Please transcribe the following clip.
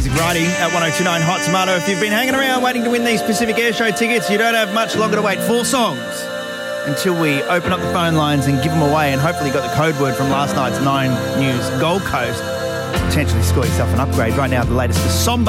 Classic Variety at 1029 Hot Tomato. If you've been hanging around waiting to win these Pacific Airshow tickets, you don't have much longer to wait. 4 songs until we open up the phone lines and give them away, and hopefully you got the code word from last night's 9 News Gold Coast. Potentially score yourself an upgrade. Right now, the latest is Somba